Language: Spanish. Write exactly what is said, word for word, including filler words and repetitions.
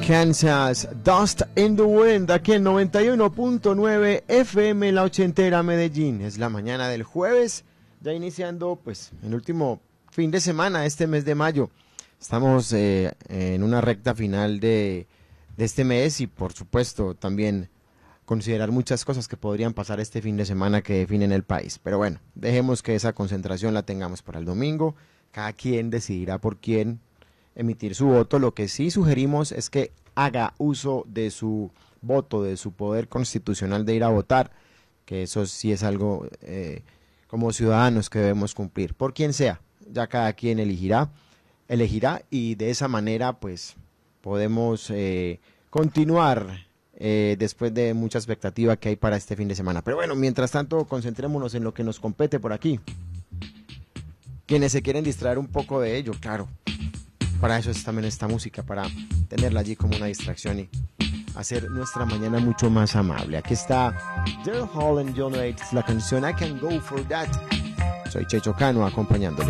Kansas, Dust in the Wind, aquí en noventa y uno punto nueve F M, la ochentera Medellín. Es la mañana del jueves, ya iniciando pues el último fin de semana, este mes de mayo. Estamos eh, en una recta final de, de este mes y por supuesto también considerar muchas cosas que podrían pasar este fin de semana que definen el país. Pero bueno, dejemos que esa concentración la tengamos para el domingo. Cada quien decidirá por quién emitir su voto. Lo que sí sugerimos es que haga uso de su voto, de su poder constitucional de ir a votar, que eso sí es algo eh, como ciudadanos que debemos cumplir, por quien sea. Ya cada quien elegirá, elegirá y de esa manera pues podemos eh, continuar eh, después de mucha expectativa que hay para este fin de semana. Pero bueno, mientras tanto concentrémonos en lo que nos compete por aquí. Quienes se quieren distraer un poco de ello, claro. Para eso es también esta música, para tenerla allí como una distracción y hacer nuestra mañana mucho más amable. Aquí está Daryl Hall and John Waits, la canción I Can Go For That. Soy Checho Cano acompañándole.